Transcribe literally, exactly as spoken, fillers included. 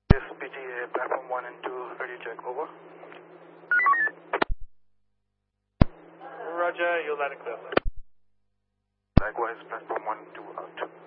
This P G A platform one and two, ready check, over. Roger, you're loud and clear. Likewise, platform one and two out.